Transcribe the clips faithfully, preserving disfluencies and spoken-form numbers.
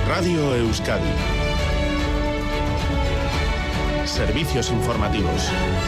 Radio Euskadi. Servicios informativos.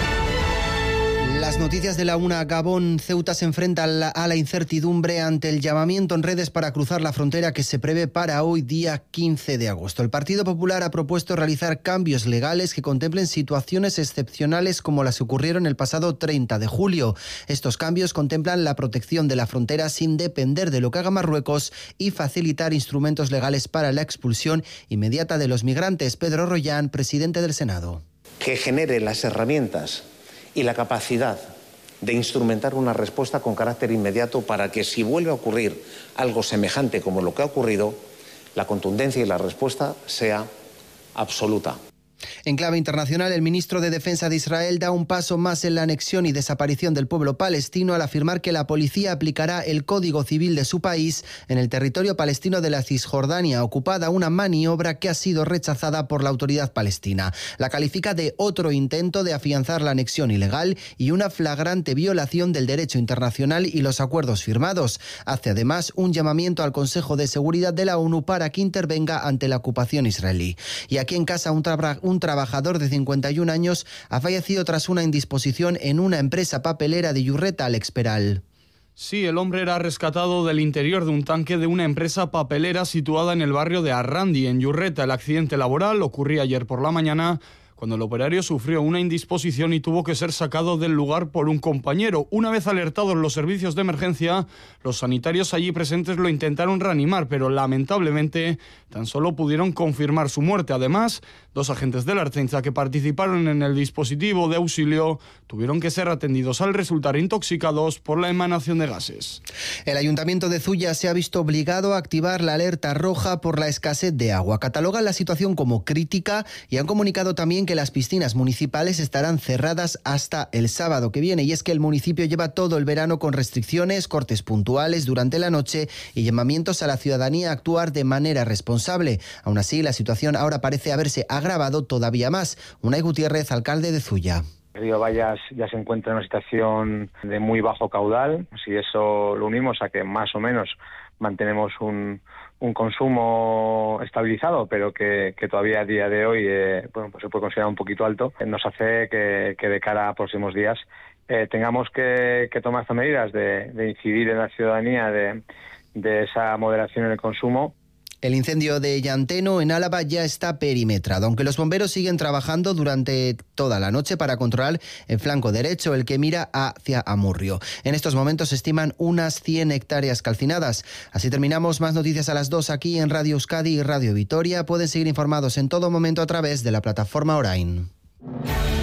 Las noticias de la una. Gabón. Ceuta se enfrenta a la, a la incertidumbre ante el llamamiento en redes para cruzar la frontera que se prevé para hoy, día quince de agosto. El Partido Popular ha propuesto realizar cambios legales que contemplen situaciones excepcionales como las que ocurrieron el pasado treinta de julio. Estos cambios contemplan la protección de la frontera sin depender de lo que haga Marruecos y facilitar instrumentos legales para la expulsión inmediata de los migrantes. Pedro Rollán, presidente del Senado. Que genere las herramientas y la capacidad de instrumentar una respuesta con carácter inmediato para que, si vuelve a ocurrir algo semejante como lo que ha ocurrido, la contundencia y la respuesta sea absoluta. En clave internacional, el ministro de Defensa de Israel da un paso más en la anexión y desaparición del pueblo palestino al afirmar que la policía aplicará el Código Civil de su país en el territorio palestino de la Cisjordania ocupada, una maniobra que ha sido rechazada por la autoridad palestina. La califica de otro intento de afianzar la anexión ilegal y una flagrante violación del derecho internacional y los acuerdos firmados. Hace además un llamamiento al Consejo de Seguridad de la ONU para que intervenga ante la ocupación israelí. Y aquí en casa, un trabajo Un trabajador de cincuenta y un años ha fallecido tras una indisposición en una empresa papelera de Yurreta, Alex Peral. Sí, el hombre era rescatado del interior de un tanque de una empresa papelera situada en el barrio de Arrandi, en Yurreta. El accidente laboral ocurría ayer por la mañana, cuando el operario sufrió una indisposición y tuvo que ser sacado del lugar por un compañero. Una vez alertados los servicios de emergencia, los sanitarios allí presentes lo intentaron reanimar, pero lamentablemente tan solo pudieron confirmar su muerte. Además, dos agentes de la Ertzaintza que participaron en el dispositivo de auxilio tuvieron que ser atendidos al resultar intoxicados por la emanación de gases. El Ayuntamiento de Zuya se ha visto obligado a activar la alerta roja por la escasez de agua. Catalogan la situación como crítica y han comunicado también que las piscinas municipales estarán cerradas hasta el sábado que viene. Y es que el municipio lleva todo el verano con restricciones, cortes puntuales durante la noche y llamamientos a la ciudadanía a actuar de manera responsable. Aún así, la situación ahora parece haberse agravado todavía más. Unai Gutiérrez, alcalde de Zuya. El río Bayas ya se encuentra en una situación de muy bajo caudal. Si eso lo unimos a que más o menos mantenemos un, un consumo estabilizado, pero que, que todavía a día de hoy eh, bueno, pues se puede considerar un poquito alto, nos hace que, que de cara a próximos días eh, tengamos que, que tomar estas medidas de, de incidir en la ciudadanía de, de esa moderación en el consumo. El incendio de Llanteno, en Álava, ya está perimetrado, aunque los bomberos siguen trabajando durante toda la noche para controlar el flanco derecho, el que mira hacia Amurrio. En estos momentos se estiman unas cien hectáreas calcinadas. Así terminamos. Más noticias a las dos aquí en Radio Euskadi y Radio Vitoria. Pueden seguir informados en todo momento a través de la plataforma Orain.